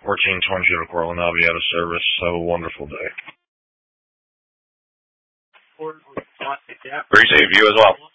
1420 Coral, and I'll be out of service. Have a wonderful day. Be safe, you as well.